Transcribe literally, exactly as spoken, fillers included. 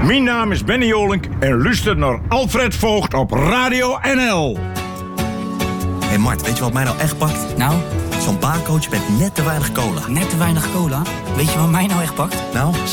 Mijn naam is Benny Jolink en luister naar Alfred Voogd op Radio N L. Hé hey Mart, weet je wat mij nou echt pakt? Nou? Zo'n baarcoach met net te weinig cola. Net te weinig cola? Weet je wat mij nou echt pakt? Nou?